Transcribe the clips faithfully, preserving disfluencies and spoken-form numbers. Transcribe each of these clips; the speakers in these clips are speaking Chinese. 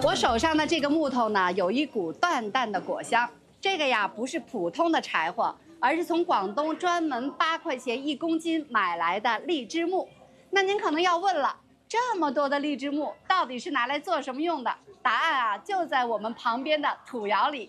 我手上的这个木头呢，有一股淡淡的果香。这个呀，不是普通的柴火，而是从广东专门八块钱一公斤买来的荔枝木。那您可能要问了，这么多的荔枝木到底是拿来做什么用的？答案啊，就在我们旁边的土窑里。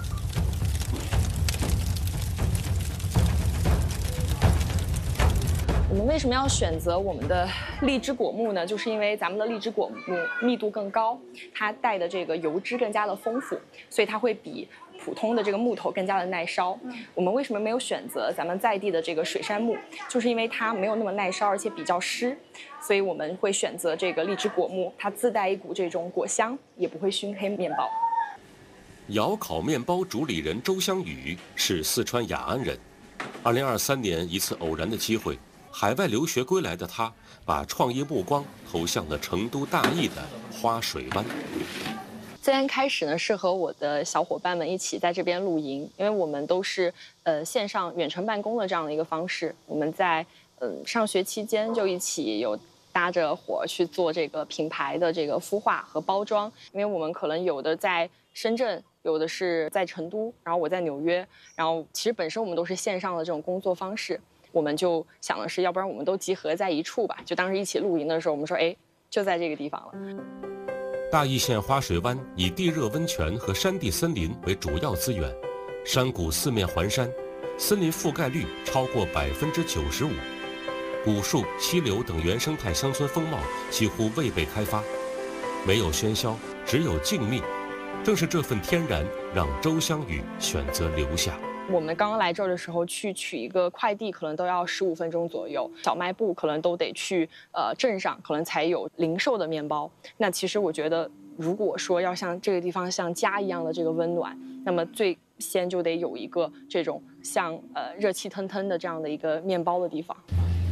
我们为什么要选择我们的荔枝果木呢？就是因为咱们的荔枝果木密度更高，它带的这个油脂更加的丰富，所以它会比普通的这个木头更加的耐烧。我们为什么没有选择咱们在地的这个水杉木？就是因为它没有那么耐烧，而且比较湿，所以我们会选择这个荔枝果木，它自带一股这种果香，也不会熏黑面包。 窑烤面包主理人周香宇是四川雅安人。二零二三年一次偶然的机会。 海外留学归来的他，把创业目光投向了成都大邑的花水湾。 最先开始呢，是和我的小伙伴们一起在这边露营，因为我们都是呃线上远程办公的这样的一个方式。我们在嗯、呃、上学期间就一起有搭着伙去做这个品牌的这个孵化和包装，因为我们可能有的在深圳。 有的是在成都，然后我在纽约，然后其实本身我们都是线上的这种工作方式，我们就想的是，要不然我们都集合在一处吧。就当时一起露营的时候，我们说，哎，就在这个地方了。 大邑县花水湾以地热温泉和山地森林为主要资源，山谷四面环山，森林覆盖率超过百分之九十五，古树、溪流等原生态乡村风貌几乎未被开发，没有喧嚣，只有静谧。 正是这份天然，让周香宇选择留下。 我们刚刚来这儿的时候，去取一个快递，可能都要十五分钟左右。小卖部可能都得去呃镇上，可能才有零售的面包。那其实我觉得，如果说要像这个地方像家一样的这个温暖，那么最先就得有一个这种像呃热气腾腾的这样的一个面包的地方。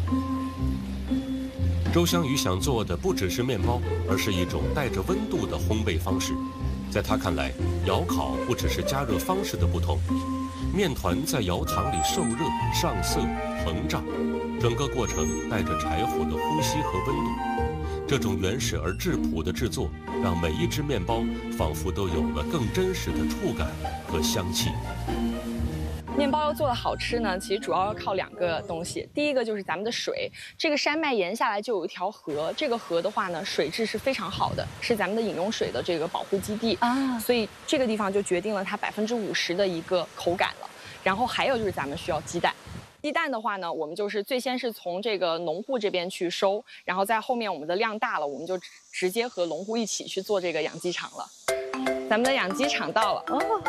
周香宇想做的不只是面包，而是一种带着温度的烘焙方式。在他看来，窑烤不只是加热方式的不同，面团在窑膛里受热、上色、膨胀，整个过程带着柴火的呼吸和温度。这种原始而质朴的制作，让每一只面包仿佛都有了更真实的触感和香气。 面包要做的好吃呢，其实主要要靠两个东西。第一个就是咱们的水，这个山脉沿下来就有一条河，这个河的话呢，水质是非常好的，是咱们的饮用水的这个保护基地啊，所以这个地方就决定了它百分之五十的一个口感了。然后还有就是咱们需要鸡蛋，鸡蛋的话呢，我们就是最先是从这个农户这边去收，然后在后面我们的量大了，我们就直接和农户一起去做这个养鸡场了。咱们的养鸡场到了哦。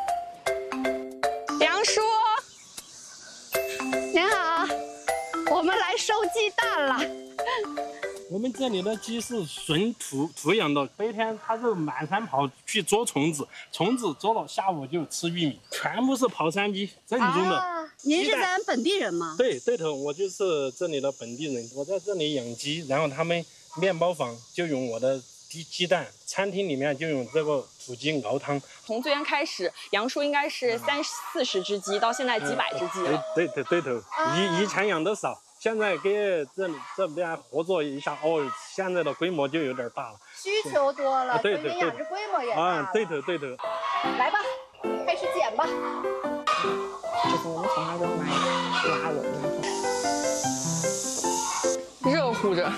梁叔， 您好，我们来收鸡蛋了。 我们这里的鸡是纯土土养的，白天它是满山跑去捉虫子，虫子捉了，下午就吃玉米，全部是跑山鸡，正宗的。 啊、您是咱本地人吗？ 对对头，我就是这里的本地人，我在这里养鸡，然后他们面包房就用我的鸡鸡蛋，餐厅里面就用这个土鸡熬汤。 从最先开始，杨叔应该是三四十只鸡，到现在几百只鸡了。 对对对头，以以前养的少。 现在跟这里这边合作一下，哦，现在的规模就有点大了， 需求多了， 对对对， 养殖规模也大了。 啊，对头对头。 来吧，开始剪吧。 就是我们从那边买拉拢的，热乎着。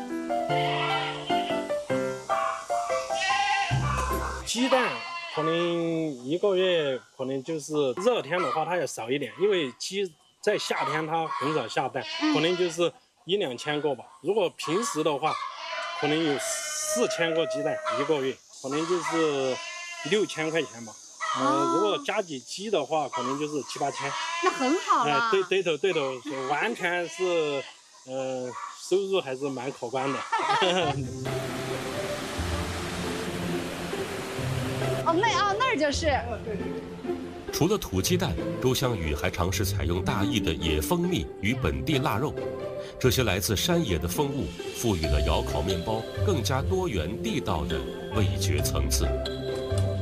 鸡蛋可能一个月可能就是热天的话，它要少一点，因为鸡。 在夏天它很少下蛋，可能就是一两千个吧。如果平时的话，可能有四千个鸡蛋一个月，可能就是六千块钱吧。呃，哦、如果加几鸡的话，可能就是七八千。 那很好了。 哎、呃，对对头对头，完全是，呃，收入还是蛮可观的。 哦，那哦那儿就是。 除了土鸡蛋，周香宇还尝试采用大邑的野蜂蜜与本地腊肉，这些来自山野的风物，赋予了窑烤面包更加多元地道的味觉层次。